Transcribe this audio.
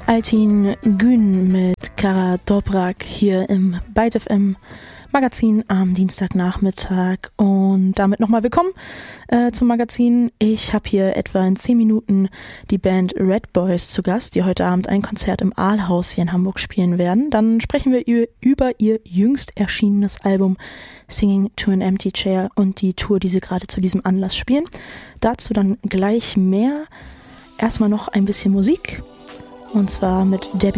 Altin Gün mit Kara Dobrak hier im Byte FM Magazin am Dienstagnachmittag und damit nochmal willkommen zum Magazin. Ich habe hier etwa in 10 Minuten die Band Red Boys zu Gast, die heute Abend ein Konzert im Aalhaus hier in Hamburg spielen werden. Dann sprechen wir über ihr jüngst erschienenes Album Singing to an Empty Chair und die Tour, die sie gerade zu diesem Anlass spielen. Dazu dann gleich mehr. Erstmal noch ein bisschen Musik und zwar mit Debbie